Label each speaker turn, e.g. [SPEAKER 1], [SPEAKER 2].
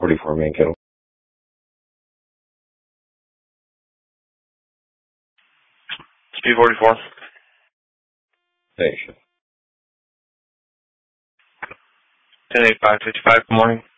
[SPEAKER 1] 44 Mankato.
[SPEAKER 2] Speed 44.
[SPEAKER 1] Thanks.
[SPEAKER 2] 108555, good morning.